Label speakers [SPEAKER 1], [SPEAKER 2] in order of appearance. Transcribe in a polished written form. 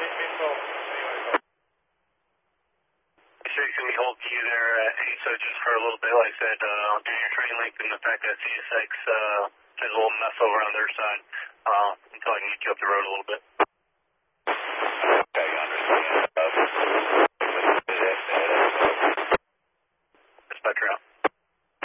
[SPEAKER 1] So can we hold you there at ASO just for a little bit? Like I said, due to your train length and the fact that CSX has a little mess over on their side, until I can get you up the road a little bit.